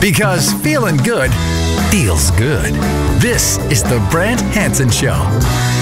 Because feeling good feels good. This is the Brant Hansen Show.